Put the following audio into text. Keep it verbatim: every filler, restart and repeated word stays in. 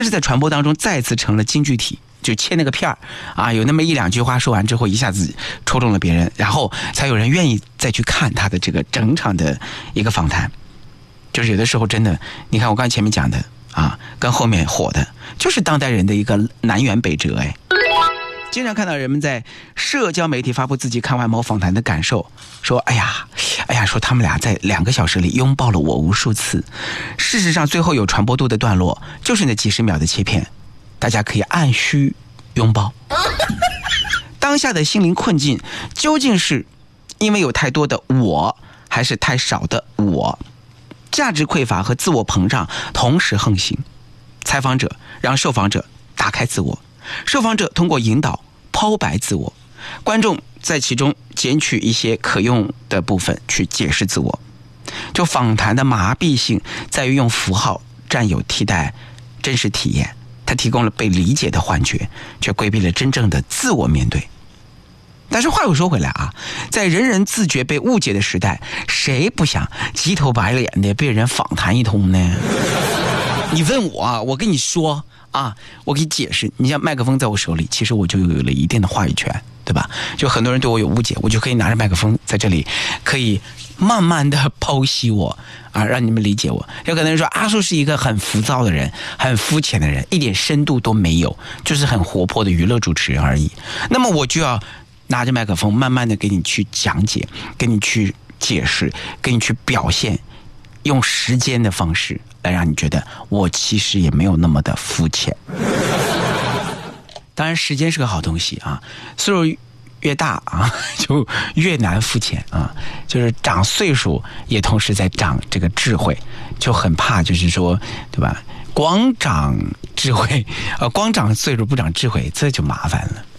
是在传播当中再次成了京剧体，就切那个片儿啊，有那么一两句话说完之后，一下子戳中了别人，然后才有人愿意再去看他的这个整场的一个访谈。就是有的时候真的，你看我刚才前面讲的啊，跟后面火的，就是当代人的一个南辕北辙哎。经常看到人们在社交媒体发布自己看完某访谈的感受，说哎呀哎呀，说他们俩在两个小时里拥抱了我无数次。事实上最后有传播度的段落就是那几十秒的切片，大家可以按需拥抱。当下的心灵困境究竟是因为有太多的我，还是太少的我？价值匮乏和自我膨胀同时横行。采访者让受访者打开自我，受访者通过引导抛白自我，观众在其中捡取一些可用的部分去解释自我。就访谈的麻痹性在于用符号占有替代真实体验，它提供了被理解的幻觉，却规避了真正的自我面对。但是话又说回来啊，在人人自觉被误解的时代，谁不想鸡头白脸的被人访谈一通呢？你问我，我跟你说啊，我给你解释。你像麦克风在我手里，其实我就有了一定的话语权，对吧？就很多人对我有误解，我就可以拿着麦克风在这里，可以慢慢的剖析我啊，让你们理解我。有可能说阿树是一个很浮躁的人，很肤浅的人，一点深度都没有，就是很活泼的娱乐主持人而已。那么我就要拿着麦克风慢慢的给你去讲解，给你去解释，给你去表现，用时间的方式来让你觉得我其实也没有那么的肤浅。当然时间是个好东西啊，岁数越大啊就越难肤浅啊，就是长岁数也同时在长这个智慧，就很怕就是说对吧，光长智慧呃，光长岁数不长智慧，这就麻烦了。